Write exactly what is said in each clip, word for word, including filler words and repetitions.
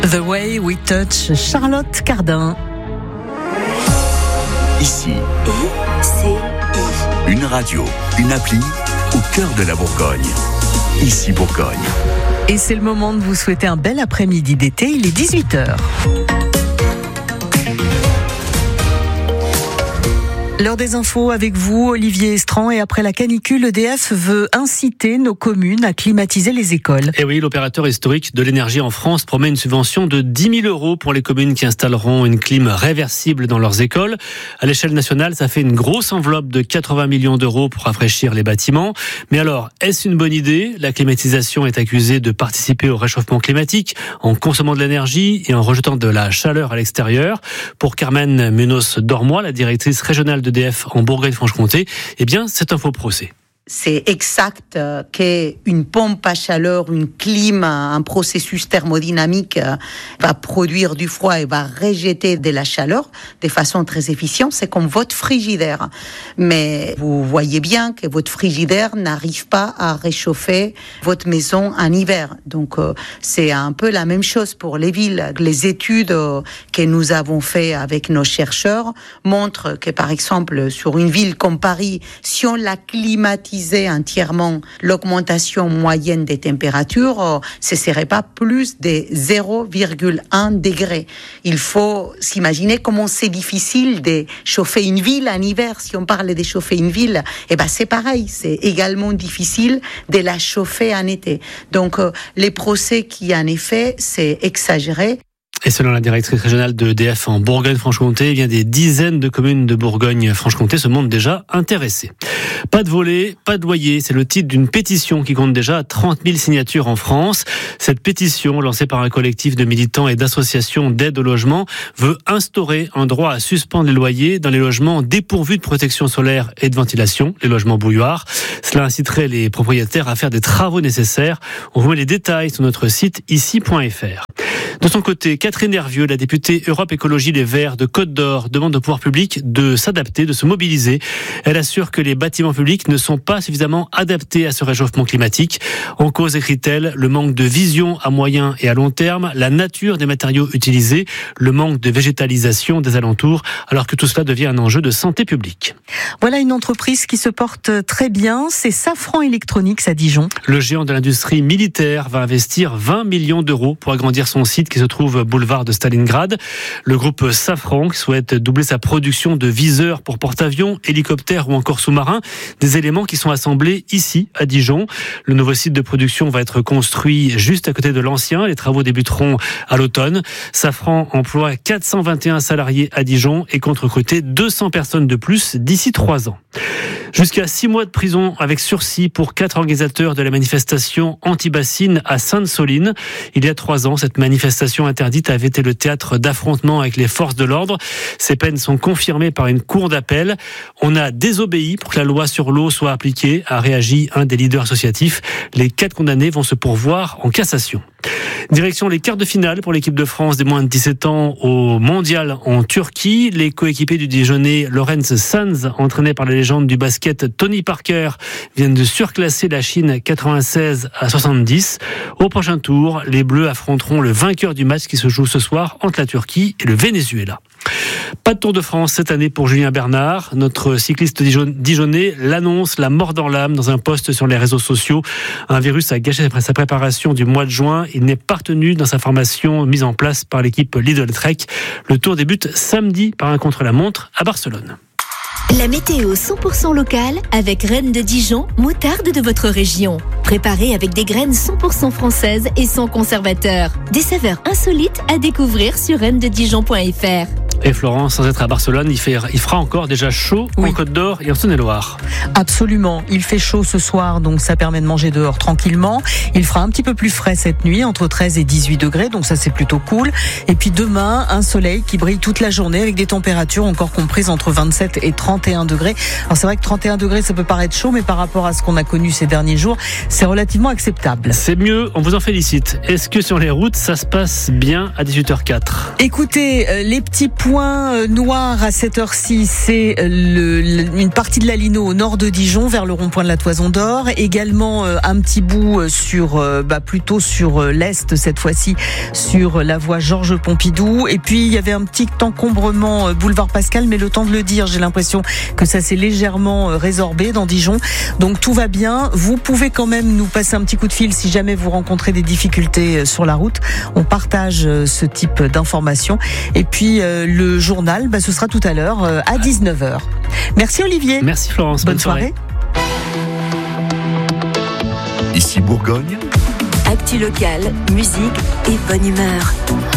The Way We Touch, Charlotte Cardin. Ici, I C I. Une radio, une appli au cœur de la Bourgogne. Ici Bourgogne. Et c'est le moment de vous souhaiter un bel après-midi d'été, il est dix-huit heures. L'heure des infos avec vous, Olivier Estran. Et après la canicule, E D F veut inciter nos communes à climatiser les écoles. Et oui, l'opérateur historique de l'énergie en France promet une subvention de dix mille euros pour les communes qui installeront une clim réversible dans leurs écoles. À l'échelle nationale, ça fait une grosse enveloppe de quatre-vingts millions d'euros pour rafraîchir les bâtiments. Mais alors, est-ce une bonne idée ? La climatisation est accusée de participer au réchauffement climatique en consommant de l'énergie et en rejetant de la chaleur à l'extérieur. Pour Carmen Munoz-Dormoy, la directrice régionale de E D F en Bourgogne-Franche-Comté, eh bien, c'est un faux procès. C'est exact qu'une pompe à chaleur, une clim, un processus thermodynamique va produire du froid et va rejeter de la chaleur de façon très efficiente. C'est comme votre frigidaire. Mais vous voyez bien que votre frigidaire n'arrive pas à réchauffer votre maison en hiver. Donc, c'est un peu la même chose pour les villes. Les études que nous avons faites avec nos chercheurs montrent que, par exemple, sur une ville comme Paris, si on la climatise entièrement l'augmentation moyenne des températures, ce ne serait pas plus de zéro virgule un degré. Il faut s'imaginer comment c'est difficile de chauffer une ville en hiver. Si on parle de chauffer une ville, eh ben c'est pareil, c'est également difficile de la chauffer en été. Donc les procès qui en effet, c'est exagéré. Et selon la directrice régionale de E D F en Bourgogne-Franche-Comté, eh bien des dizaines de communes de Bourgogne-Franche-Comté se montrent déjà intéressées. Pas de volet, pas de loyer, c'est le titre d'une pétition qui compte déjà trente mille signatures en France. Cette pétition, lancée par un collectif de militants et d'associations d'aide au logement, veut instaurer un droit à suspendre les loyers dans les logements dépourvus de protection solaire et de ventilation, les logements bouilloires. Cela inciterait les propriétaires à faire des travaux nécessaires. On vous met les détails sur notre site ici point f r. De son côté, Catherine Hervieux, la députée Europe Écologie Les Verts de Côte d'Or, demande au pouvoir public de s'adapter, de se mobiliser. Elle assure que les bâtiments publics ne sont pas suffisamment adaptés à ce réchauffement climatique. En cause, écrit-elle, le manque de vision à moyen et à long terme, la nature des matériaux utilisés, le manque de végétalisation des alentours, alors que tout cela devient un enjeu de santé publique. Voilà une entreprise qui se porte très bien, c'est Safran Electronics à Dijon. Le géant de l'industrie militaire va investir vingt millions d'euros pour agrandir son site qui se trouve boulevard de Stalingrad. Le groupe Safran souhaite doubler sa production de viseurs pour porte-avions, hélicoptères ou encore sous-marins, des éléments qui sont assemblés ici à Dijon. Le nouveau site de production va être construit juste à côté de l'ancien. Les travaux débuteront à l'automne. Safran emploie quatre cent vingt et un salariés à Dijon et compte recruter deux cents personnes de plus d'ici trois ans. Jusqu'à six mois de prison avec sursis pour quatre organisateurs de la manifestation anti-bassine à Sainte-Soline. Il y a trois ans, cette manifestation interdite avait été le théâtre d'affrontements avec les forces de l'ordre. Ces peines sont confirmées par une cour d'appel. On a désobéi pour que la loi sur l'eau soit appliquée, a réagi un des leaders associatifs. Les quatre condamnés vont se pourvoir en cassation. Direction les quarts de finale pour l'équipe de France des moins de dix-sept ans au Mondial en Turquie. Les coéquipiers du Dijonais Lorenz Sanz, entraîné par la légende du basket Tony Parker, viennent de surclasser la Chine quatre-vingt-seize à soixante-dix. Au prochain tour, les Bleus affronteront le vainqueur du match qui se joue ce soir entre la Turquie et le Venezuela. Pas de Tour de France cette année pour Julien Bernard. Notre cycliste dijonnais l'annonce la mort dans l'âme dans un post sur les réseaux sociaux. Un virus a gâché sa préparation du mois de juin. Il n'est pas retenu dans sa formation mise en place par l'équipe Lidl Trek. Le Tour débute samedi par un contre-la-montre à Barcelone. La météo cent pour cent locale avec Reine de Dijon, moutarde de votre région. Préparée avec des graines cent pour cent françaises et sans conservateur. Des saveurs insolites à découvrir sur reine de dijon point f r. Et Florence, sans être à Barcelone, il, fait, il fera encore déjà chaud oui. en Côte d'Or et en Saône-et-Loire. Absolument. Il fait chaud ce soir, donc ça permet de manger dehors tranquillement. Il fera un petit peu plus frais cette nuit, entre treize et dix-huit degrés, donc ça c'est plutôt cool. Et puis demain, un soleil qui brille toute la journée avec des températures encore comprises entre vingt-sept et trente et un degrés. Alors c'est vrai que trente et un degrés, ça peut paraître chaud, mais par rapport à ce qu'on a connu ces derniers jours, c'est relativement acceptable. C'est mieux, on vous en félicite. Est-ce que sur les routes, ça se passe bien à dix-huit heures zéro quatre ? Écoutez, les petits points point noir à cette heure-ci, c'est le, le, une partie de la Lino au nord de Dijon, vers le rond-point de la Toison d'Or. Également un petit bout sur, bah, plutôt sur l'est cette fois-ci, sur la voie Georges Pompidou. Et puis il y avait un petit encombrement boulevard Pascal, mais le temps de le dire, j'ai l'impression que ça s'est légèrement résorbé dans Dijon. Donc tout va bien. Vous pouvez quand même nous passer un petit coup de fil si jamais vous rencontrez des difficultés sur la route. On partage ce type d'informations. Et puis euh, le journal, bah, ce sera tout à l'heure euh, à dix-neuf heures. Merci Olivier. Merci Florence. Bonne, bonne soirée. soirée. Ici Bourgogne. Actu locale, musique et bonne humeur.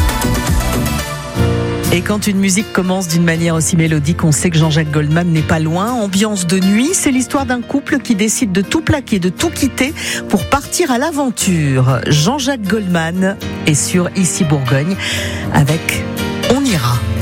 Et quand une musique commence d'une manière aussi mélodique, on sait que Jean-Jacques Goldman n'est pas loin. Ambiance de nuit, c'est l'histoire d'un couple qui décide de tout plaquer, de tout quitter pour partir à l'aventure. Jean-Jacques Goldman est sur Ici Bourgogne avec On ira.